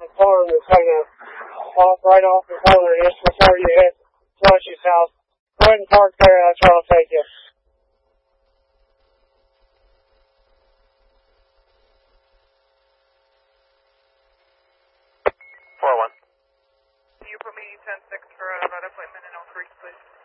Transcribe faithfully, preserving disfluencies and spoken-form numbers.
farm that's kind of off right off the corner just before you hit Flushy's house. Go ahead and park there. That's where I'll take you. four one. Can you put me ten six for uh, that appointment in Oak Ridge, please?